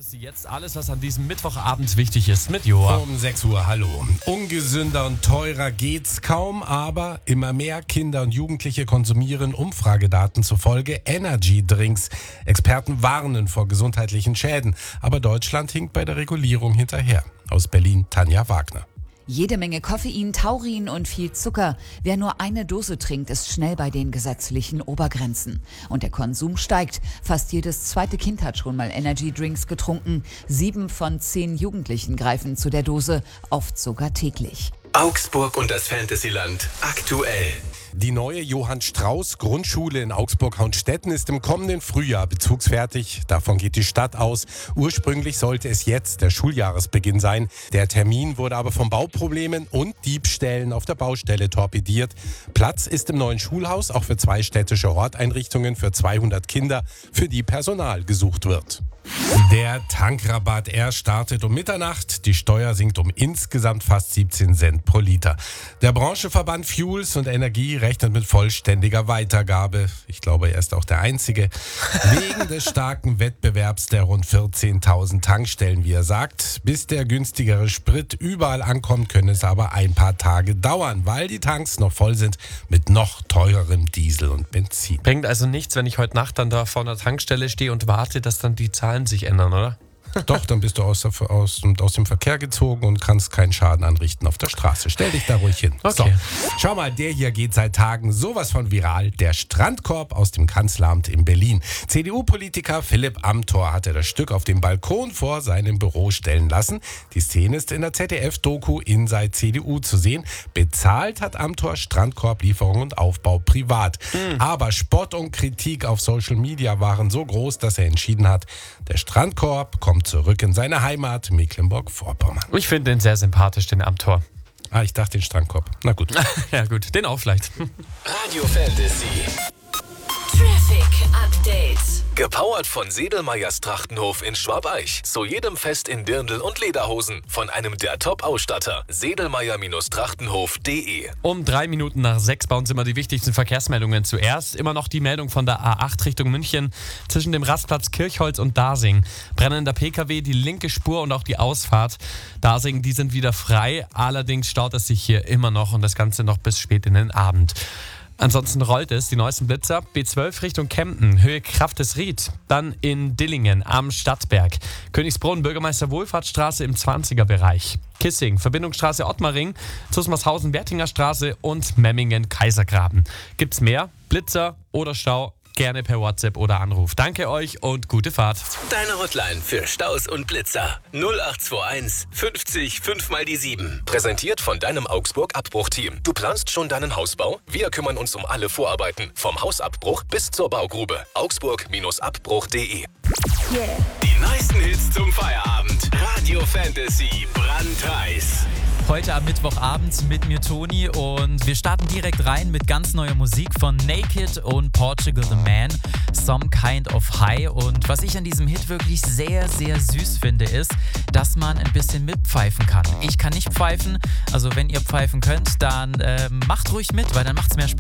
hörtest du jetzt alles, was an diesem Mittwochabend wichtig ist mit Joa. Um 6 Uhr, hallo. Ungesünder und teurer geht's kaum, aber immer mehr Kinder und Jugendliche konsumieren Umfragedaten zufolge Energy-Drinks. Experten warnen vor gesundheitlichen Schäden, aber Deutschland hinkt bei der Regulierung hinterher. Aus Berlin, Tanja Wagner. Jede Menge Koffein, Taurin und viel Zucker. Wer nur eine Dose trinkt, ist schnell bei den gesetzlichen Obergrenzen. Und der Konsum steigt. Fast jedes zweite Kind hat schon mal Energy-Drinks getrunken. 7 von 10 Jugendlichen greifen zu der Dose, oft sogar täglich. Augsburg und das Fantasyland aktuell. Die neue Johann Strauß Grundschule in Augsburg-Hauenstetten ist im kommenden Frühjahr bezugsfertig. Davon geht die Stadt aus. Ursprünglich sollte es jetzt der Schuljahresbeginn sein. Der Termin wurde aber von Bauproblemen und Diebstählen auf der Baustelle torpediert. Platz ist im neuen Schulhaus auch für 2 städtische Horteinrichtungen für 200 Kinder, für die Personal gesucht wird. Der Tankrabatt, er startet um Mitternacht. Die Steuer sinkt um insgesamt fast 17 Cent pro Liter. Der Branchenverband Fuels und Energie rechnet mit vollständiger Weitergabe. Ich glaube, er ist auch der Einzige. Wegen des starken Wettbewerbs der rund 14.000 Tankstellen, wie er sagt. Bis der günstigere Sprit überall ankommt, können es aber ein paar Tage dauern, weil die Tanks noch voll sind mit noch teurerem Diesel und Benzin. Bringt also nichts, wenn ich heute Nacht dann da vor einer Tankstelle stehe und warte, dass dann die Zahlen sich ändern, oder? Doch, dann bist du aus dem Verkehr gezogen und kannst keinen Schaden anrichten auf der Straße. Stell dich da ruhig hin. Okay. So, schau mal, der hier geht seit Tagen sowas von viral. Der Strandkorb aus dem Kanzleramt in Berlin. CDU-Politiker Philipp Amthor hatte das Stück auf dem Balkon vor seinem Büro stellen lassen. Die Szene ist in der ZDF-Doku Inside CDU zu sehen. Bezahlt hat Amthor Strandkorblieferung und Aufbau privat. Aber Spott und Kritik auf Social Media waren so groß, dass er entschieden hat, der Strandkorb kommt zurück in seine Heimat Mecklenburg-Vorpommern. Ich finde den sehr sympathisch, den Amthor. Ich dachte den Strandkorb. Na gut. Ja gut, den auch vielleicht. Radio Fantasy. Traffic Update. Gepowert von Sedelmeyers Trachtenhof in Schwabeich. Zu jedem Fest in Dirndl und Lederhosen. Von einem der Top-Ausstatter. Sedelmeyer-Trachtenhof.de. Um 6:03 bei uns immer die wichtigsten Verkehrsmeldungen. Zuerst immer noch die Meldung von der A8 Richtung München zwischen dem Rastplatz Kirchholz und Dasing. Brennender PKW, die linke Spur und auch die Ausfahrt. Dasing, die sind wieder frei. Allerdings staut es sich hier immer noch und das Ganze noch bis spät in den Abend. Ansonsten rollt es, die neuesten Blitzer, B12 Richtung Kempten, Höhe Kraftesried, dann in Dillingen am Stadtberg, Königsbrunn, Bürgermeister Wohlfahrtsstraße im 20er-Bereich, Kissing, Verbindungsstraße Ottmaring, Zusmarshausen, Wertinger Straße und Memmingen, Kaisergraben. Gibt's mehr Blitzer oder Stau? Gerne per WhatsApp oder Anruf. Danke euch und gute Fahrt. Deine Hotline für Staus und Blitzer. 0821 50 5 mal die 7. Präsentiert von deinem Augsburg-Abbruchteam. Du planst schon deinen Hausbau? Wir kümmern uns um alle Vorarbeiten. Vom Hausabbruch bis zur Baugrube. Augsburg-Abbruch.de. Die neuesten Hits zum Feierabend. Radio Fantasy. Brandheiß. Heute am Mittwochabend mit mir Toni und wir starten direkt rein mit ganz neuer Musik von Naked und Portugal the Man, Some Kind of High. Und was ich an diesem Hit wirklich sehr, sehr süß finde, ist, dass man ein bisschen mitpfeifen kann. Ich kann nicht pfeifen, also wenn ihr pfeifen könnt, dann macht ruhig mit, weil dann macht es mehr Spaß.